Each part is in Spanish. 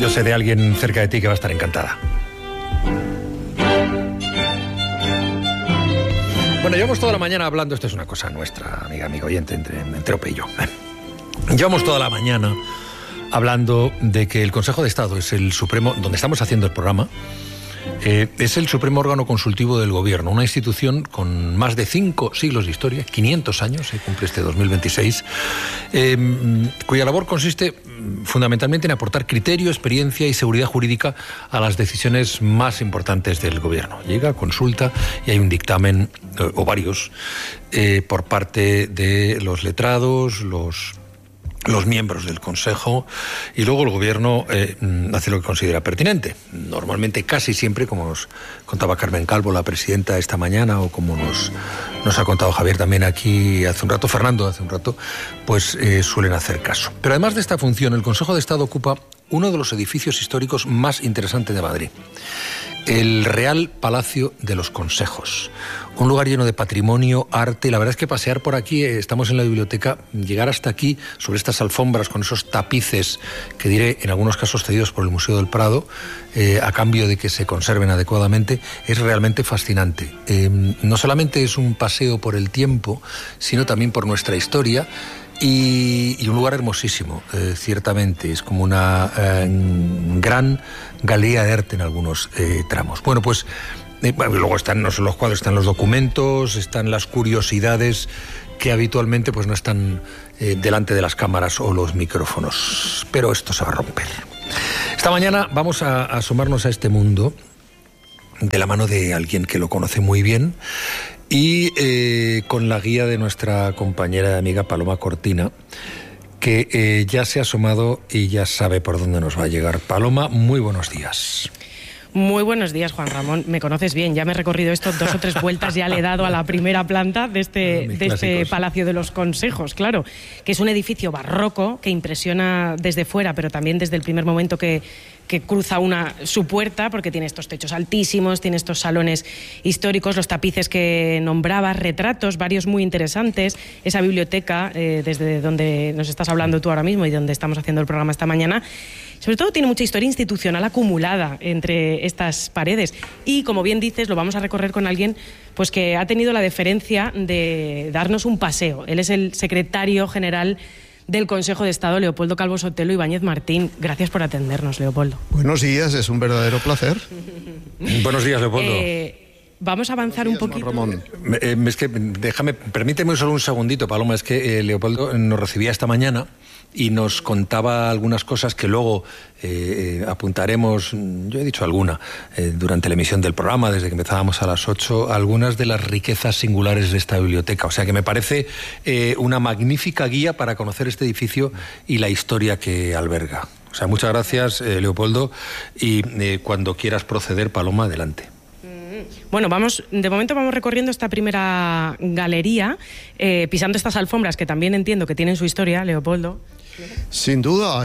Yo sé de alguien cerca de ti que va a estar encantada. Bueno, llevamos toda la mañana hablando, esto es una cosa nuestra, amigo oyente, entre Ope y yo. Llevamos toda la mañana hablando de que el Consejo de Estado es el supremo, donde estamos haciendo el programa, es el supremo órgano consultivo del gobierno, una institución con más de 5 siglos de historia, 500 años, se cumple este 2026, cuya labor consiste fundamentalmente en aportar criterio, experiencia y seguridad jurídica a las decisiones más importantes del gobierno. Llega, consulta y hay un dictamen, o varios, por parte de los letrados, los miembros del Consejo, y luego el Gobierno hace lo que considera pertinente. Normalmente, casi siempre, como nos contaba Carmen Calvo, la presidenta, esta mañana, o como nos ha contado Javier también aquí hace un rato, Fernando hace un rato, pues suelen hacer caso. Pero además de esta función, el Consejo de Estado ocupa uno de los edificios históricos más interesantes de Madrid, el Real Palacio de los Consejos. Un lugar lleno de patrimonio, arte. La verdad es que pasear por aquí, estamos en la biblioteca, llegar hasta aquí, sobre estas alfombras con esos tapices, que diré en algunos casos cedidos por el Museo del Prado, a cambio de que se conserven adecuadamente, es realmente fascinante. No solamente es un paseo por el tiempo, sino también por nuestra historia, y un lugar hermosísimo, ciertamente. Es como una gran galería de arte en algunos tramos. Bueno, pues luego están no solo los cuadros, están los documentos, están las curiosidades que habitualmente pues no están delante de las cámaras o los micrófonos. Pero esto se va a romper. Esta mañana vamos a asomarnos a este mundo de la mano de alguien que lo conoce muy bien y con la guía de nuestra compañera y amiga Paloma Cortina, que ya se ha asomado y ya sabe por dónde nos va a llegar. Paloma, muy buenos días. Muy buenos días, Juan Ramón. Me conoces bien, ya me he recorrido esto 2 o 3 vueltas, ya le he dado a la primera planta de este Palacio de los Consejos, claro, que es un edificio barroco que impresiona desde fuera, pero también desde el primer momento que cruza su puerta, porque tiene estos techos altísimos, tiene estos salones históricos, los tapices que nombrabas, retratos, varios muy interesantes, esa biblioteca desde donde nos estás hablando tú ahora mismo y donde estamos haciendo el programa esta mañana. Sobre todo tiene mucha historia institucional acumulada entre estas paredes y, como bien dices, lo vamos a recorrer con alguien pues que ha tenido la deferencia de darnos un paseo. Él es el secretario general del Consejo de Estado, Leopoldo Calvo Sotelo Ibáñez Martín. Gracias por atendernos, Leopoldo. Buenos días, es un verdadero placer. Buenos días, Leopoldo. Vamos a avanzar un poquito. Ramón. Es que permíteme solo un segundito, Paloma. Es que Leopoldo nos recibía esta mañana y nos contaba algunas cosas que luego apuntaremos, yo he dicho alguna, durante la emisión del programa, desde que empezábamos a las 8, algunas de las riquezas singulares de esta biblioteca. O sea que me parece una magnífica guía para conocer este edificio y la historia que alberga. O sea, muchas gracias, Leopoldo, y cuando quieras proceder, Paloma, adelante. Bueno, de momento vamos recorriendo esta primera galería, pisando estas alfombras que también entiendo que tienen su historia, Leopoldo. Sin duda,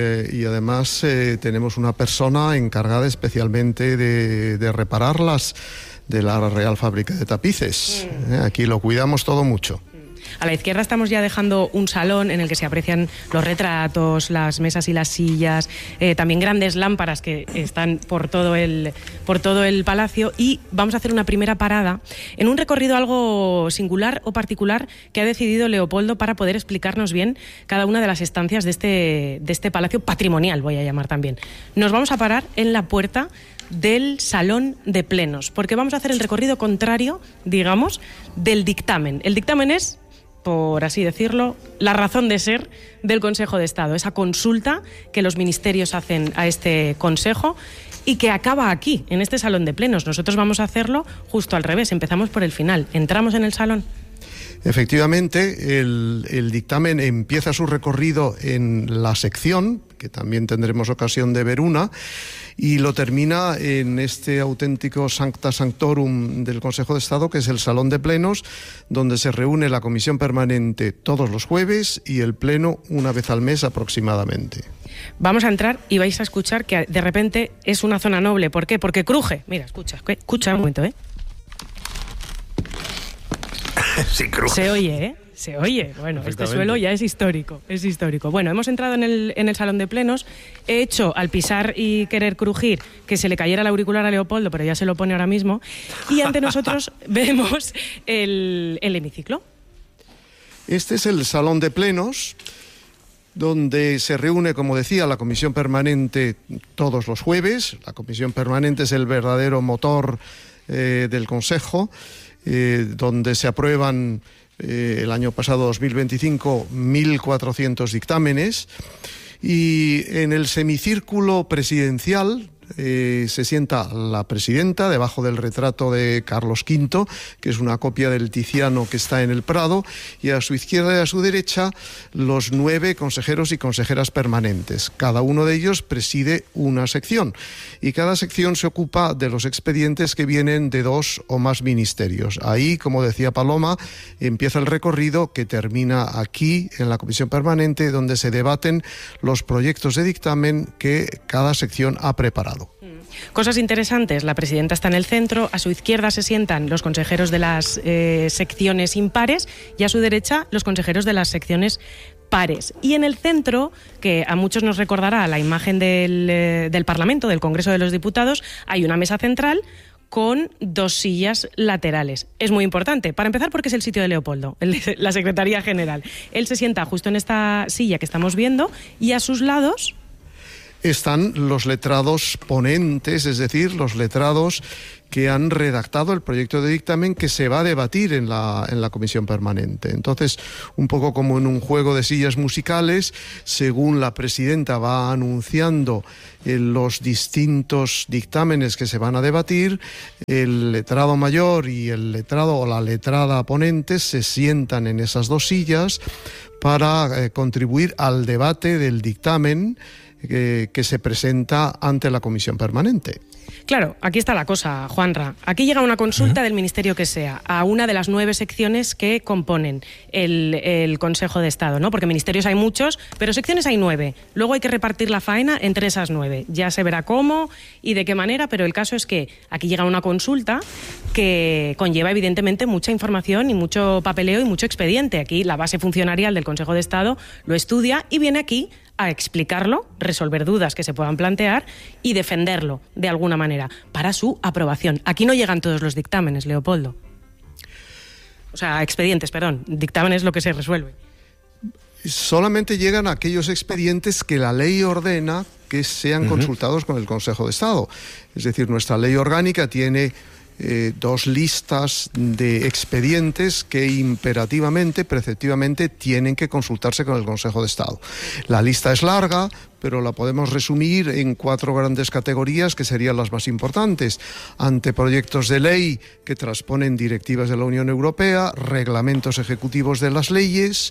y además tenemos una persona encargada especialmente de repararlas, de la Real Fábrica de Tapices. Aquí lo cuidamos todo mucho. A la izquierda estamos ya dejando un salón en el que se aprecian los retratos, las mesas y las sillas, también grandes lámparas que están por todo el palacio, y vamos a hacer una primera parada en un recorrido algo singular o particular que ha decidido Leopoldo para poder explicarnos bien cada una de las estancias de este palacio patrimonial, voy a llamar también. Nos vamos a parar en la puerta del Salón de Plenos, porque vamos a hacer el recorrido contrario, digamos, del dictamen. El dictamen es, por así decirlo, la razón de ser del Consejo de Estado, esa consulta que los ministerios hacen a este Consejo y que acaba aquí, en este Salón de Plenos. Nosotros vamos a hacerlo justo al revés, empezamos por el final. ¿Entramos en el salón? Efectivamente, el dictamen empieza su recorrido en la sección, que también tendremos ocasión de ver una, y lo termina en este auténtico Sancta Sanctorum del Consejo de Estado, que es el Salón de Plenos, donde se reúne la Comisión Permanente todos los jueves y el Pleno una vez al mes aproximadamente. Vamos a entrar y vais a escuchar que de repente es una zona noble. ¿Por qué? Porque cruje. Mira, escucha un momento, Sí, cruje. Se oye, ¿eh? Se oye. Bueno, este suelo ya es histórico, Bueno, hemos entrado en el salón de plenos. He hecho, al pisar y querer crujir, que se le cayera el auricular a Leopoldo, pero ya se lo pone ahora mismo. Y ante nosotros vemos el hemiciclo. Este es el salón de plenos, donde se reúne, como decía, la Comisión Permanente todos los jueves. La Comisión Permanente es el verdadero motor del Consejo, donde se aprueban el año pasado, 2025, 1.400 dictámenes. Y en el semicírculo presidencial se sienta la presidenta debajo del retrato de Carlos V, que es una copia del Tiziano que está en el Prado, y a su izquierda y a su derecha los 9 consejeros y consejeras permanentes. Cada uno de ellos preside una sección y cada sección se ocupa de los expedientes que vienen de 2 o más ministerios. Ahí, como decía Paloma, empieza el recorrido que termina aquí en la Comisión Permanente, donde se debaten los proyectos de dictamen que cada sección ha preparado. Cosas interesantes, la presidenta está en el centro, a su izquierda se sientan los consejeros de las secciones impares y a su derecha los consejeros de las secciones pares. Y en el centro, que a muchos nos recordará la imagen del Parlamento, del Congreso de los Diputados, hay una mesa central con 2 sillas laterales. Es muy importante, para empezar, porque es el sitio de Leopoldo, la Secretaría General. Él se sienta justo en esta silla que estamos viendo y a sus lados están los letrados ponentes, es decir, los letrados que han redactado el proyecto de dictamen que se va a debatir en la Comisión Permanente. Entonces, un poco como en un juego de sillas musicales, según la presidenta va anunciando los distintos dictámenes que se van a debatir, el letrado mayor y el letrado o la letrada ponente se sientan en esas 2 sillas para contribuir al debate del dictamen que se presenta ante la Comisión Permanente. Claro, aquí está la cosa, Juanra. Aquí llega una consulta del ministerio que sea a una de las 9 secciones que componen el Consejo de Estado, ¿no? Porque ministerios hay muchos, pero secciones hay 9. Luego hay que repartir la faena entre esas 9. Ya se verá cómo y de qué manera, pero el caso es que aquí llega una consulta que conlleva evidentemente mucha información y mucho papeleo y mucho expediente. Aquí la base funcionarial del Consejo de Estado lo estudia y viene aquí a explicarlo, resolver dudas que se puedan plantear y defenderlo de alguna manera para su aprobación. Aquí no llegan todos los dictámenes, Leopoldo. O sea, expedientes, perdón. Dictamen es lo que se resuelve. Solamente llegan aquellos expedientes que la ley ordena que sean consultados con el Consejo de Estado. Es decir, nuestra ley orgánica tiene 2 listas de expedientes que imperativamente, preceptivamente, tienen que consultarse con el Consejo de Estado. La lista es larga, pero la podemos resumir en 4 grandes categorías que serían las más importantes: anteproyectos de ley que transponen directivas de la Unión Europea, reglamentos ejecutivos de las leyes,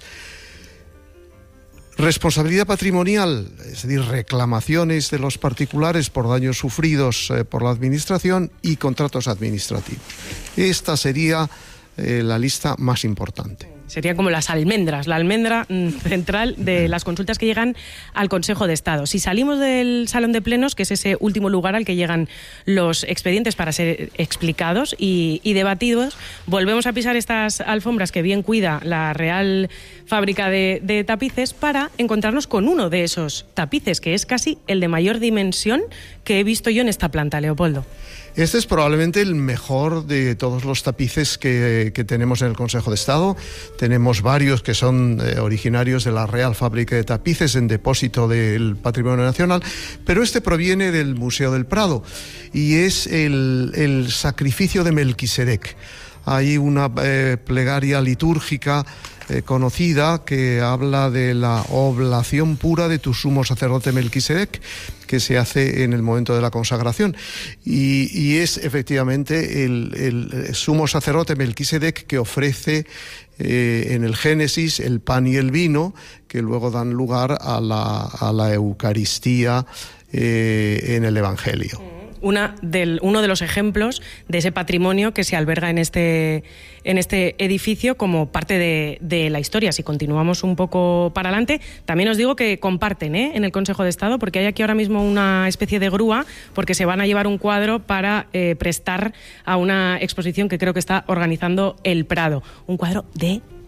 responsabilidad patrimonial, es decir, reclamaciones de los particulares por daños sufridos por la Administración, y contratos administrativos. Esta sería la lista más importante. Sería como las almendras, la almendra central de las consultas que llegan al Consejo de Estado. Si salimos del salón de plenos, que es ese último lugar al que llegan los expedientes para ser explicados y debatidos, volvemos a pisar estas alfombras que bien cuida la Real Fábrica de Tapices para encontrarnos con uno de esos tapices, que es casi el de mayor dimensión que he visto yo en esta planta, Leopoldo. Este es probablemente el mejor de todos los tapices que tenemos en el Consejo de Estado. Tenemos varios que son originarios de la Real Fábrica de Tapices en depósito del Patrimonio Nacional, pero este proviene del Museo del Prado y es el sacrificio de Melquisedec. Hay una plegaria litúrgica conocida que habla de la oblación pura de tu sumo sacerdote Melquisedec, que se hace en el momento de la consagración, y es efectivamente el sumo sacerdote Melquisedec que ofrece en el Génesis el pan y el vino, que luego dan lugar a la Eucaristía en el Evangelio. Uno de los ejemplos de ese patrimonio que se alberga en este edificio como parte de la historia. Si continuamos un poco para adelante, también os digo que comparten en el Consejo de Estado, porque hay aquí ahora mismo una especie de grúa, porque se van a llevar un cuadro para prestar a una exposición que creo que está organizando el Prado. Un cuadro de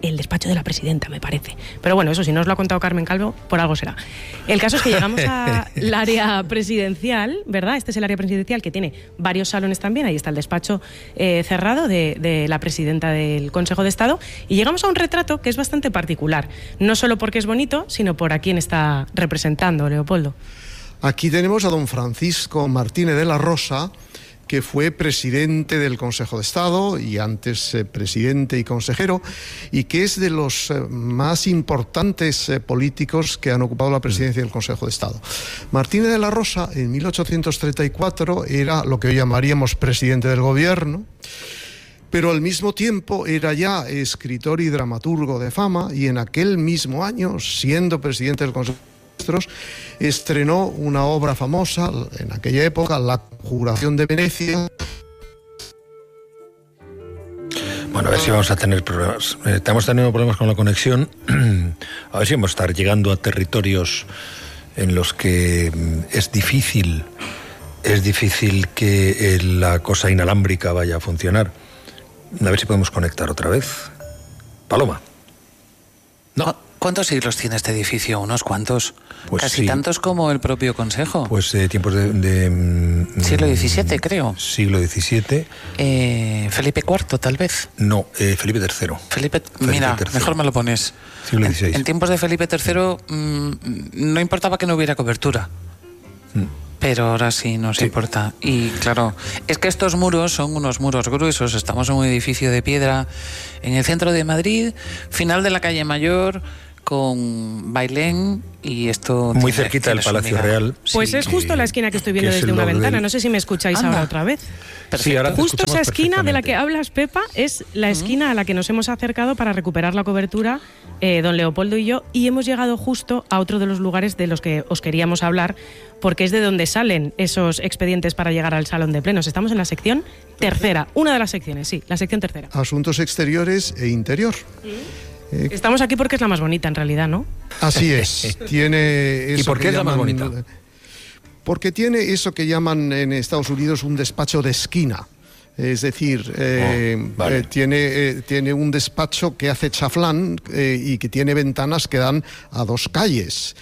el despacho de la presidenta, me parece. Pero bueno, eso si no os lo ha contado Carmen Calvo, por algo será. El caso es que llegamos al área presidencial, ¿verdad? Este es el área presidencial que tiene varios salones también. Ahí está el despacho cerrado de la presidenta del Consejo de Estado. Y llegamos a un retrato que es bastante particular. No solo porque es bonito, sino por a quién está representando, Leopoldo. Aquí tenemos a don Francisco Martínez de la Rosa, que fue presidente del Consejo de Estado y antes presidente y consejero, y que es de los más importantes políticos que han ocupado la presidencia del Consejo de Estado. Martínez de la Rosa, en 1834, era lo que hoy llamaríamos presidente del gobierno, pero al mismo tiempo era ya escritor y dramaturgo de fama, y en aquel mismo año, siendo presidente del Consejo de Ministros, estrenó una obra famosa en aquella época, La Conjuración de Venecia. Bueno, a ver si vamos a tener problemas. Estamos teniendo problemas con la conexión. A ver si vamos a estar llegando a territorios en los que es difícil que la cosa inalámbrica vaya a funcionar. A ver si podemos conectar otra vez. Paloma. No. ¿Cuántos siglos tiene este edificio? ¿Unos cuantos? Pues casi sí. Tantos como el propio Consejo. Pues tiempos de siglo XVII, creo. Siglo XVII. Felipe IV, tal vez. No, Felipe III. Felipe mira, III. Mejor me lo pones. Siglo XVI. En tiempos de Felipe III no importaba que no hubiera cobertura. Pero ahora sí nos importa. Y claro, es que estos muros son unos muros gruesos. Estamos en un edificio de piedra en el centro de Madrid, final de la calle Mayor, con Bailén, y esto muy cerquita del Palacio Real. Pues sí, es justo la esquina que estoy viendo desde una ventana. No sé si me escucháis ahora otra vez. Sí, ahora justo esa esquina de la que hablas, Pepa, es la esquina a la que nos hemos acercado para recuperar la cobertura, don Leopoldo y yo, y hemos llegado justo a otro de los lugares de los que os queríamos hablar, porque es de donde salen esos expedientes para llegar al salón de plenos. Estamos en la sección tercera, una de las secciones, sí, la sección tercera. Asuntos exteriores e interior. Estamos aquí porque es la más bonita en realidad, ¿no? Así es. Tiene eso. ¿Y por qué es la más bonita? Porque tiene eso que llaman en Estados Unidos un despacho de esquina. Es decir, vale. Tiene un despacho que hace chaflán y que tiene ventanas que dan a dos calles.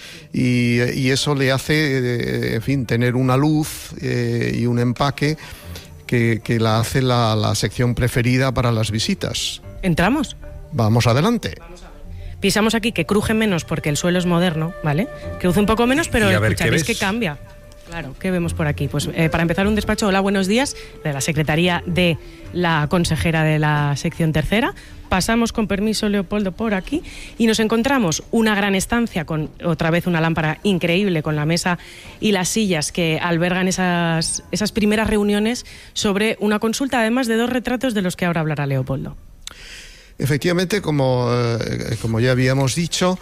Y eso le hace, en fin, tener una luz y un empaque que la hace la sección preferida para las visitas. ¿Entramos? Vamos adelante. Pisamos aquí que cruje menos porque el suelo es moderno, ¿vale? Cruce un poco menos, pero escucharéis que cambia. Claro, ¿qué vemos por aquí? Pues para empezar un despacho, hola, buenos días, de la Secretaría de la consejera de la sección tercera. Pasamos con permiso, Leopoldo, por aquí y nos encontramos una gran estancia con otra vez una lámpara increíble con la mesa y las sillas que albergan esas primeras reuniones sobre una consulta, además de dos retratos de los que ahora hablará Leopoldo. Efectivamente, como ya habíamos dicho,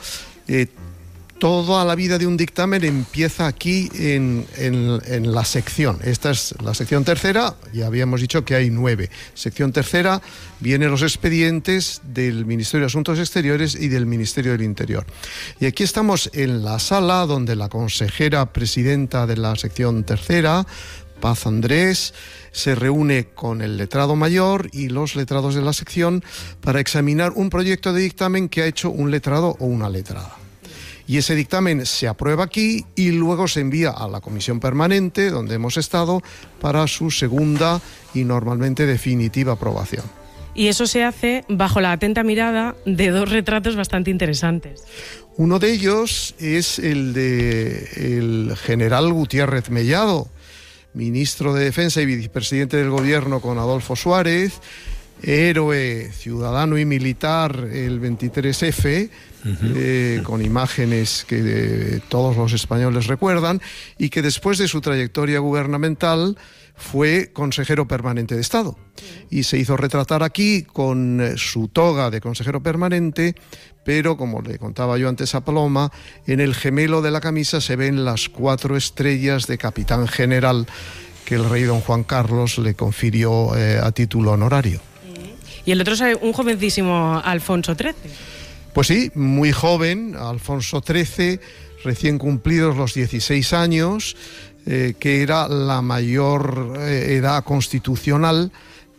toda la vida de un dictamen empieza aquí en la sección. Esta es la sección tercera, ya habíamos dicho que hay 9. Sección tercera vienen los expedientes del Ministerio de Asuntos Exteriores y del Ministerio del Interior. Y aquí estamos en la sala donde la consejera presidenta de la sección tercera, Paz Andrés, se reúne con el letrado mayor y los letrados de la sección para examinar un proyecto de dictamen que ha hecho un letrado o una letrada. Y ese dictamen se aprueba aquí y luego se envía a la comisión permanente, donde hemos estado, para su segunda y normalmente definitiva aprobación. Y eso se hace bajo la atenta mirada de dos retratos bastante interesantes. Uno de ellos es el del general Gutiérrez Mellado, ministro de Defensa y vicepresidente del Gobierno con Adolfo Suárez, héroe ciudadano y militar el 23F, con imágenes que todos los españoles recuerdan, y que después de su trayectoria gubernamental fue consejero permanente de Estado y se hizo retratar aquí con su toga de consejero permanente, pero como le contaba yo antes a Paloma, en el gemelo de la camisa se ven las 4 estrellas de capitán general que el rey don Juan Carlos le confirió a título honorario. Y el otro es un jovencísimo Alfonso XIII. Pues sí, muy joven, Alfonso XIII, recién cumplidos los 16 años, que era la mayor edad constitucional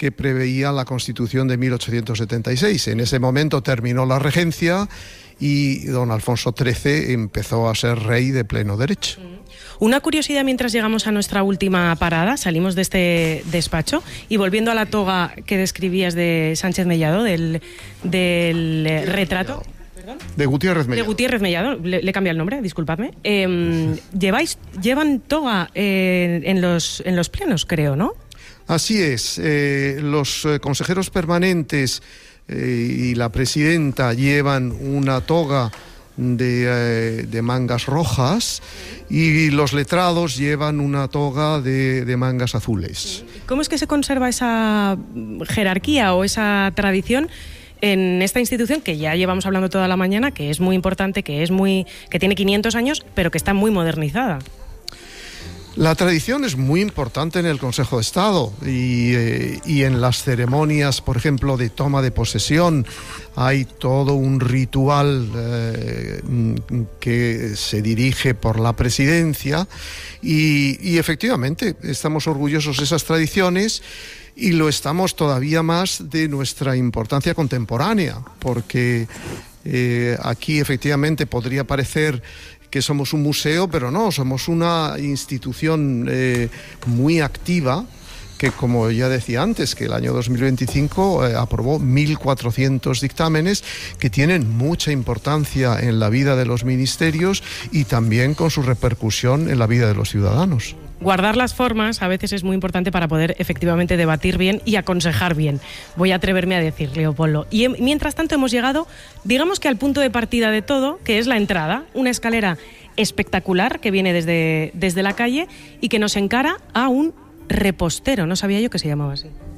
que preveía la Constitución de 1876. En ese momento terminó la regencia y don Alfonso XIII empezó a ser rey de pleno derecho. Una curiosidad mientras llegamos a nuestra última parada, salimos de este despacho y volviendo a la toga que describías de Sánchez Mellado, del retrato... De Gutiérrez Mellado. De Gutiérrez Mellado, le cambia el nombre, disculpadme. Llevan toga en los plenos, creo, ¿no? Así es. Los consejeros permanentes y la presidenta llevan una toga de mangas rojas y los letrados llevan una toga de mangas azules. ¿Cómo es que se conserva esa jerarquía o esa tradición en esta institución que ya llevamos hablando toda la mañana, que es muy importante, que tiene 500 años, pero que está muy modernizada? La tradición es muy importante en el Consejo de Estado y en las ceremonias, por ejemplo, de toma de posesión, hay todo un ritual que se dirige por la presidencia y efectivamente estamos orgullosos de esas tradiciones. Y lo estamos todavía más de nuestra importancia contemporánea, porque aquí efectivamente podría parecer que somos un museo, pero no, somos una institución muy activa, que como ya decía antes, que el año 2025 aprobó 1.400 dictámenes que tienen mucha importancia en la vida de los ministerios y también con su repercusión en la vida de los ciudadanos. Guardar las formas a veces es muy importante para poder efectivamente debatir bien y aconsejar bien. Voy a atreverme a decir, Leopoldo. Y mientras tanto hemos llegado, digamos que al punto de partida de todo, que es la entrada, una escalera espectacular que viene desde la calle y que nos encara a un repostero. No sabía yo que se llamaba así.